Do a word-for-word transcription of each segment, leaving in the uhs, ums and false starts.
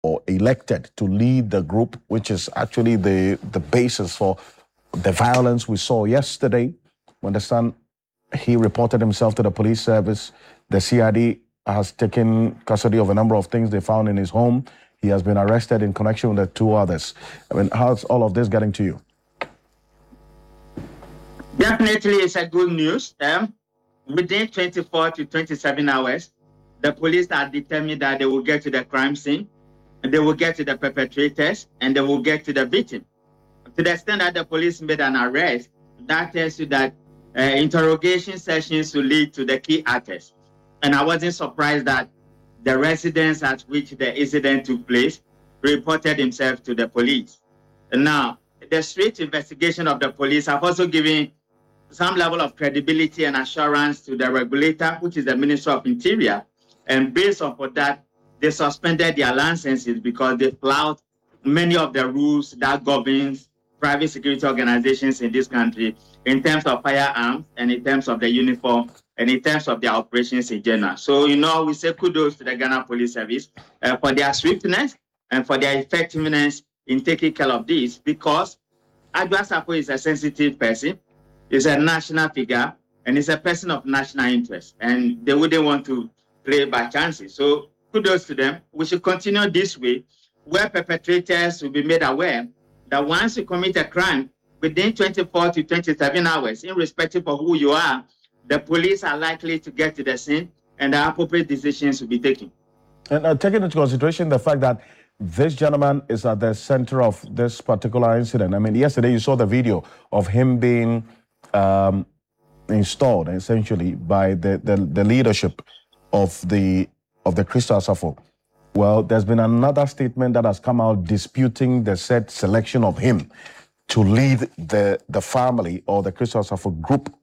or elected to lead the group, which is actually the, the basis for the violence we saw yesterday. We understand he reported himself to the police service. The C I D has taken custody of a number of things they found in his home. He has been arrested in connection with the two others. I mean, how's all of this getting to you? Definitely, it's a good news. Um, within twenty-four to twenty-seven hours, the police are determined that they will get to the crime scene, and they will get to the perpetrators, and they will get to the victim. To the extent that the police made an arrest, that tells you that uh, interrogation sessions will lead to the key actors. And I wasn't surprised that the residence at which the incident took place reported himself to the police. And now, the strict investigation of the police have also given some level of credibility and assurance to the regulator, which is the Ministry of Interior. And based on that, they suspended their licenses because they flouted many of the rules that governs private security organizations in this country in terms of firearms and in terms of the uniform and in terms of their operations in general. So, you know, we say kudos to the Ghana Police Service uh, for their swiftness and for their effectiveness in taking care of this, because Adwoa Safo is a sensitive person, is a national figure, and is a person of national interest, and they wouldn't want to play by chances. So kudos to them. We should continue this way, where perpetrators will be made aware that once you commit a crime, within twenty-four to twenty-seven hours, irrespective of who you are, the police are likely to get to the scene and the appropriate decisions will be taken. And uh, taking into consideration the fact that this gentleman is at the center of this particular incident. I mean, yesterday you saw the video of him being um, installed essentially by the, the, the leadership of the of the Crystal Safo. Well, there's been another statement that has come out disputing the said selection of him to lead the, the family or the Crystal Safo group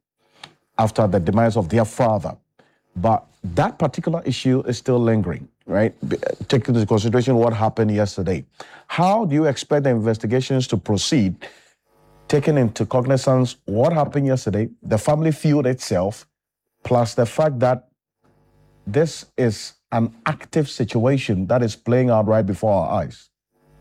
after the demise of their father. But that particular issue is still lingering, right? Taking into consideration what happened yesterday. How do you expect the investigations to proceed, taking into cognizance what happened yesterday, the family feud itself, plus the fact that this is an active situation that is playing out right before our eyes?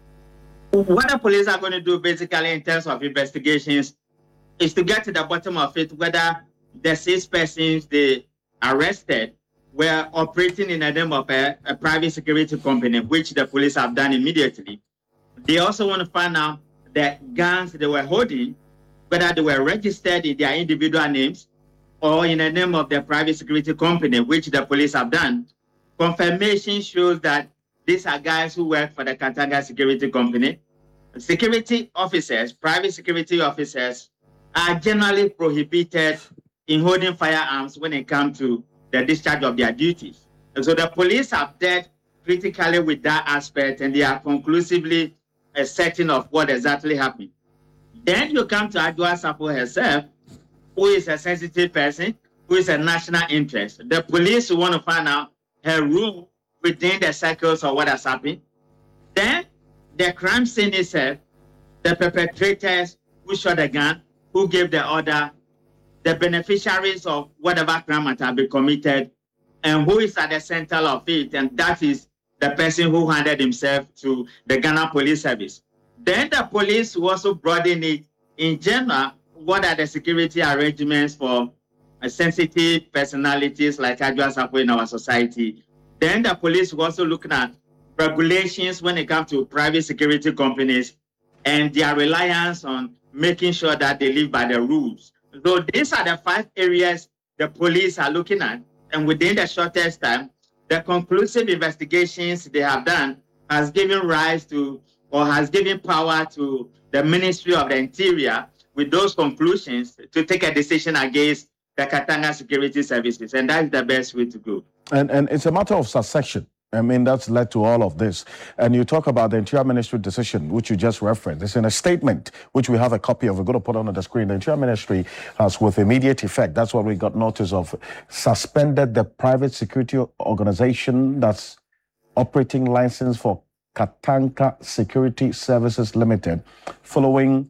What the police are going to do basically in terms of investigations is to get to the bottom of it, whether the six persons they arrested were operating in the name of a, a private security company, which the police have done immediately. They also want to find out the guns they were holding, whether they were registered in their individual names or in the name of the private security company, which the police have done. Confirmation shows that these are guys who work for the Katanga Security Company. Security officers, private security officers, are generally prohibited in holding firearms when it comes to the discharge of their duties. And so the police have dealt critically with that aspect, and they are conclusively certain of what exactly happened. Then you come to Adwoa Safo herself, who is a sensitive person, who is a national interest. The police want to find out her role within the circles of what has happened. Then the crime scene itself, the perpetrators who shot the gun, who gave the order, the beneficiaries of whatever crime might have been committed, and who is at the center of it, and that is the person who handed himself to the Ghana Police Service. Then the police will also broaden it in general. What are the security arrangements for uh, sensitive personalities like Adwoa Safo in our society? Then the police will also look at regulations when it comes to private security companies and their reliance on making sure that they live by the rules. So these are the five areas the police are looking at. And within the shortest time, the conclusive investigations they have done has given rise to, or has given power to the Ministry of the Interior with those conclusions to take a decision against the Katanga Security Services. And that's the best way to go. And, and it's a matter of succession. I mean, that's led to all of this. And you talk about the Interior Ministry decision, which you just referenced. It's in a statement, which we have a copy of. We're going to put on the screen. The Interior Ministry has, with immediate effect, that's what we got notice of, suspended the private security organization that's operating license for Katanga Security Services Limited, following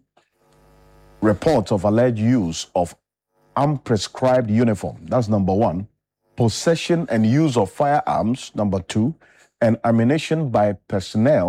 reports of alleged use of unprescribed uniform. That's number one. Possession and use of firearms, number two. and ammunition by personnel